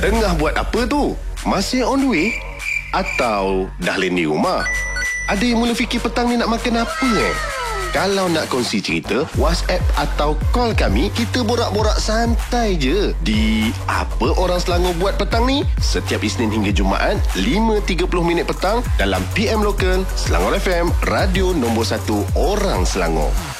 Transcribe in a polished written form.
Tengah buat apa tu? Masih on the way? Atau dah landing rumah? Ada yang mula fikir petang ni nak makan apa Kalau nak kongsi cerita, WhatsApp atau call kami, kita borak-borak santai je. Di Apa Orang Selangor Buat Petang ni, setiap Isnin hingga Jumaat, 5.30 minit petang dalam PM Local, Selangor FM, radio nombor 1 orang Selangor.